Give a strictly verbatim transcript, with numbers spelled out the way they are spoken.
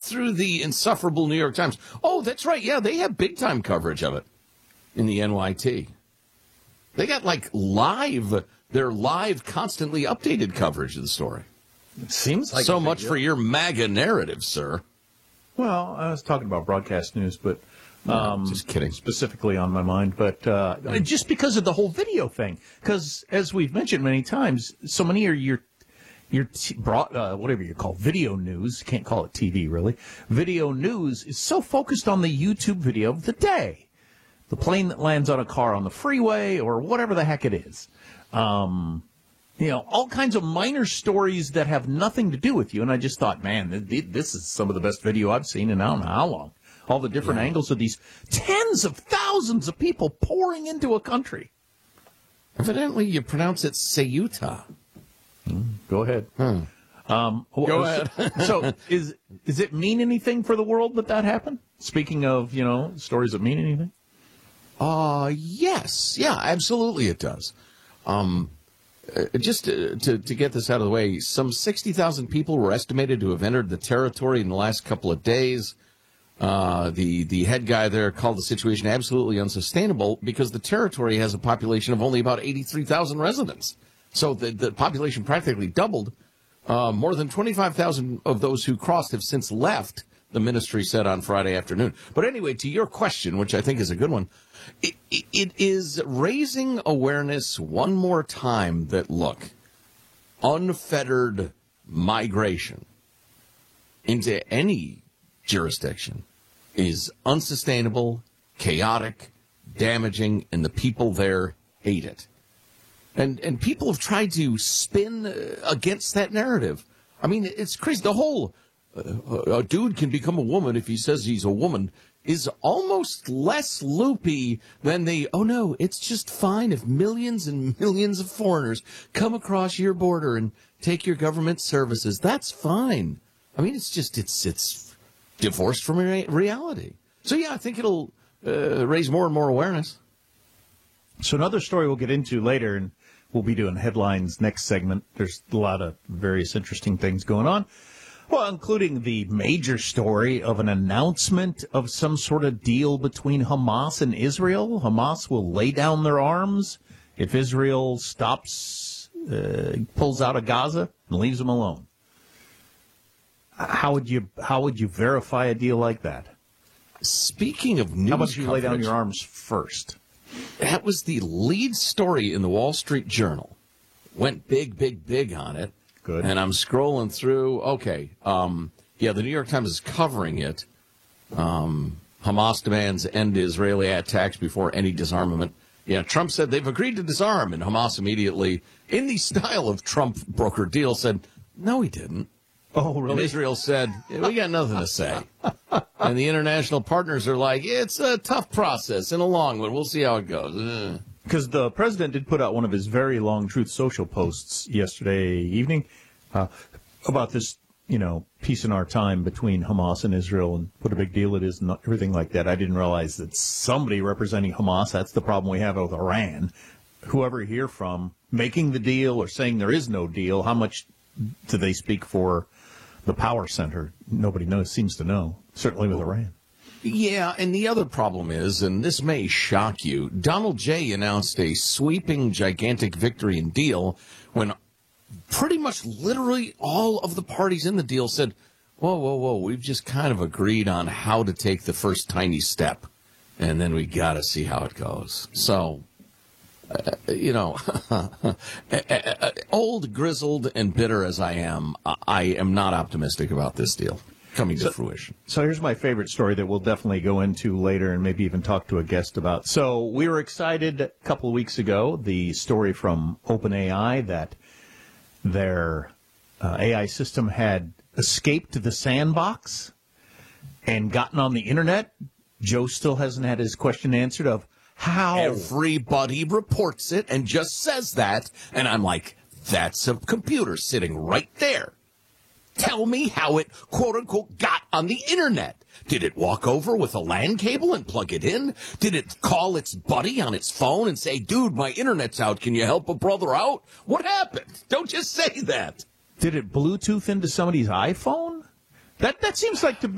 through the insufferable New York Times. Oh, that's right. Yeah, they have big-time coverage of it in the N Y T. They got, like, live, their live, constantly updated coverage of the story. It seems like so much for your MAGA narrative, sir. Well, I was talking about broadcast news, but um, no, just kidding. Specifically on my mind, but uh, just because of the whole video thing. Because as we've mentioned many times, so many of your your t- broad, uh, whatever you call video news, can't call it T V really. Video news is so focused on the YouTube video of the day, the plane that lands on a car on the freeway, or whatever the heck it is. Um, You know, all kinds of minor stories that have nothing to do with you. And I just thought, man, this is some of the best video I've seen in I don't know how long. All the different yeah. angles of these tens of thousands of people pouring into a country. Evidently, you pronounce it Ceuta. Mm, go ahead. Hmm. Um, go ahead. So, is does it mean anything for the world that that happened? Speaking of, you know, stories that mean anything? Uh, yes. Yeah, absolutely it does. Um... Uh, just to, to, to get this out of the way, some sixty thousand people were estimated to have entered the territory in the last couple of days. Uh, the, the head guy there called the situation absolutely unsustainable because the territory has a population of only about eighty-three thousand residents. So the, the population practically doubled. Uh, more than twenty-five thousand of those who crossed have since left, the ministry said on Friday afternoon. But anyway, to your question, which I think is a good one, It, it, it is raising awareness one more time that, look, unfettered migration into any jurisdiction is unsustainable, chaotic, damaging, and the people there hate it. And and people have tried to spin against that narrative. I mean, it's crazy. The whole uh, a dude can become a woman if he says he's a woman is almost less loopy than the, oh, no, it's just fine if millions and millions of foreigners come across your border and take your government services. That's fine. I mean, it's just, it's it's divorced from re- reality. So, yeah, I think it'll uh, raise more and more awareness. So another story we'll get into later, and we'll be doing headlines next segment. There's a lot of various interesting things going on. Well, including the major story of an announcement of some sort of deal between Hamas and Israel. Hamas will lay down their arms if Israel stops, uh, pulls out of Gaza and leaves them alone. How would you how would you verify a deal like that? Speaking of news, how about you lay down your arms first? That was the lead story in the Wall Street Journal. Went big, big, big on it. Good. And I'm scrolling through. Okay. Um, yeah, the New York Times is covering it. Um, Hamas demands end Israeli attacks before any disarmament. Yeah, Trump said they've agreed to disarm, and Hamas immediately, in the style of Trump brokered deal, said, no, he didn't. Oh, really? And Israel said, yeah, we got nothing to say. And the international partners are like, it's a tough process and a long one. We'll see how it goes. Because the president did put out one of his very long Truth Social posts yesterday evening uh, about this, you know, peace in our time between Hamas and Israel and what a big deal it is and everything like that. I didn't realize that somebody representing Hamas, that's the problem we have with Iran, whoever you hear from, making the deal or saying there is no deal, how much do they speak for the power center? Nobody knows, seems to know, certainly with Iran. Yeah, and the other problem is, and this may shock you, Donald J. announced a sweeping, gigantic victory and deal when pretty much literally all of the parties in the deal said, whoa, whoa, whoa, we've just kind of agreed on how to take the first tiny step, and then we got to see how it goes. So, uh, you know, old, grizzled, and bitter as I am, I am not optimistic about this deal coming to so, fruition. So here's my favorite story that we'll definitely go into later and maybe even talk to a guest about. So we were excited a couple of weeks ago, the story from OpenAI that their uh, A I system had escaped the sandbox and gotten on the internet. Joe still hasn't had his question answered of how. Everybody reports it and just says that. And I'm like, that's a computer sitting right there. Tell me how it, quote unquote, got on the internet. Did it walk over with a LAN cable and plug it in? Did it call its buddy on its phone and say, dude, my internet's out. Can you help a brother out? What happened? Don't just say that. Did it Bluetooth into somebody's iPhone? That that seems like the